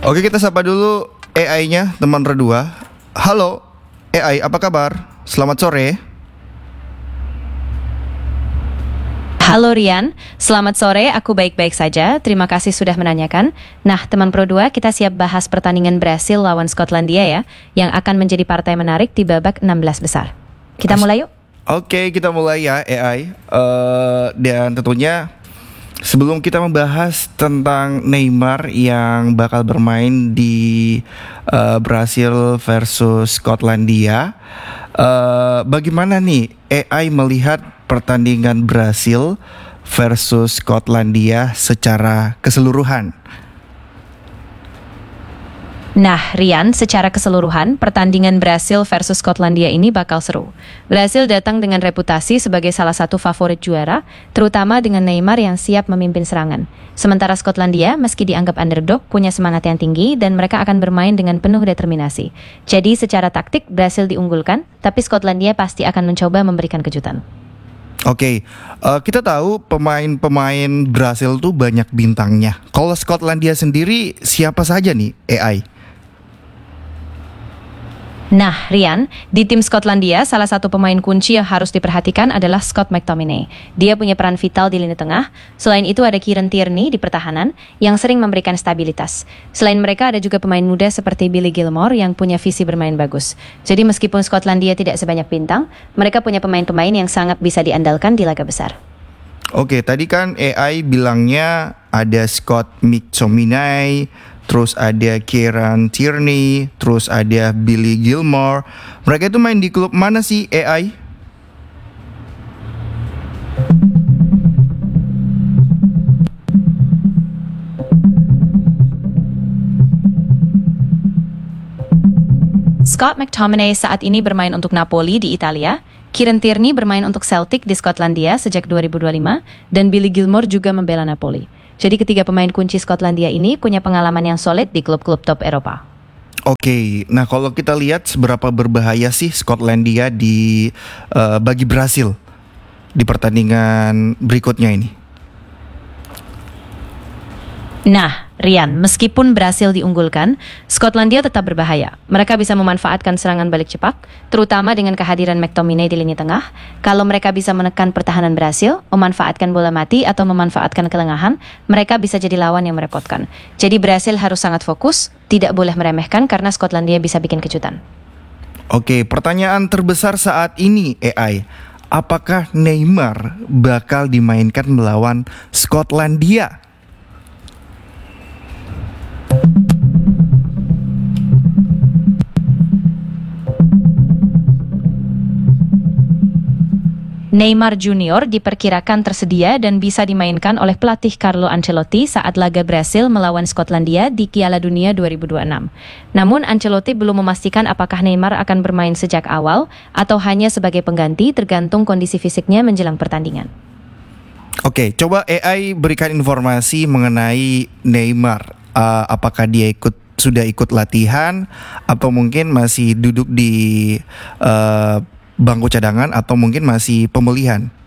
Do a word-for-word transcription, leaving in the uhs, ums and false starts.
Oke, kita sapa dulu A I-nya, teman Redua. Halo, A I, apa kabar? Selamat sore. Halo Rian, selamat sore, aku baik-baik saja, terima kasih sudah menanyakan. Nah, teman Pro dua, kita siap bahas pertandingan Brasil lawan Skotlandia ya, yang akan menjadi partai menarik di babak enam belas besar. Kita As- mulai yuk. Oke, kita mulai ya A I. Eh, dan tentunya sebelum kita membahas tentang Neymar yang bakal bermain di eh, Brasil versus Skotlandia, eh, bagaimana nih A I melihat pertandingan Brasil versus Skotlandia secara keseluruhan? Nah, Rian, secara keseluruhan, pertandingan Brasil versus Skotlandia ini bakal seru. Brasil datang dengan reputasi sebagai salah satu favorit juara, terutama dengan Neymar yang siap memimpin serangan. Sementara Skotlandia, meski dianggap underdog, punya semangat yang tinggi dan mereka akan bermain dengan penuh determinasi. Jadi, secara taktik, Brasil diunggulkan, tapi Skotlandia pasti akan mencoba memberikan kejutan. Oke, eh, kita tahu pemain-pemain Brasil tuh banyak bintangnya. Kalau Skotlandia sendiri siapa saja nih A I? Nah, Rian, di tim Skotlandia, salah satu pemain kunci yang harus diperhatikan adalah Scott McTominay. Dia punya peran vital di lini tengah. Selain itu ada Kieran Tierney di pertahanan yang sering memberikan stabilitas. Selain mereka ada juga pemain muda seperti Billy Gilmore yang punya visi bermain bagus. Jadi meskipun Skotlandia tidak sebanyak bintang, mereka punya pemain-pemain yang sangat bisa diandalkan di laga besar. Oke, tadi kan A I bilangnya ada Scott McTominay, terus ada Kieran Tierney, terus ada Billy Gilmore. Mereka itu main di klub mana sih A I? Scott McTominay saat ini bermain untuk Napoli di Italia, Kieran Tierney bermain untuk Celtic di Skotlandia sejak dua ribu dua puluh lima, dan Billy Gilmore juga membela Napoli. Jadi ketiga pemain kunci Skotlandia ini punya pengalaman yang solid di klub-klub top Eropa. Oke, nah kalau kita lihat seberapa berbahaya sih Skotlandia di eh, bagi Brasil di pertandingan berikutnya ini? Nah, Rian, meskipun Brasil diunggulkan, Skotlandia tetap berbahaya. Mereka bisa memanfaatkan serangan balik cepat, terutama dengan kehadiran McTominay di lini tengah. Kalau mereka bisa menekan pertahanan Brasil, memanfaatkan bola mati atau memanfaatkan kelengahan, mereka bisa jadi lawan yang merepotkan. Jadi Brasil harus sangat fokus, tidak boleh meremehkan karena Skotlandia bisa bikin kejutan. Oke, pertanyaan terbesar saat ini A I, apakah Neymar bakal dimainkan melawan Skotlandia? Neymar Junior diperkirakan tersedia dan bisa dimainkan oleh pelatih Carlo Ancelotti saat laga Brasil melawan Skotlandia di Piala Dunia dua ribu dua puluh enam. Namun Ancelotti belum memastikan apakah Neymar akan bermain sejak awal atau hanya sebagai pengganti tergantung kondisi fisiknya menjelang pertandingan. Oke, coba A I berikan informasi mengenai Neymar. Uh, apakah dia ikut sudah ikut latihan atau mungkin masih duduk di uh, bangku cadangan atau mungkin masih pemulihan?